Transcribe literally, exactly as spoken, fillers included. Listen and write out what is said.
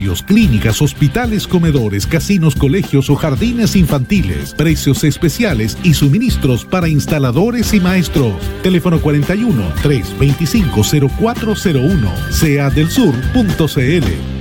Clínicas, hospitales, comedores, casinos, colegios o jardines infantiles. Precios especiales y suministros para instaladores y maestros. Teléfono cuarenta y uno, trescientos veinticinco, cero cuatro cero uno. sea del sur punto c l.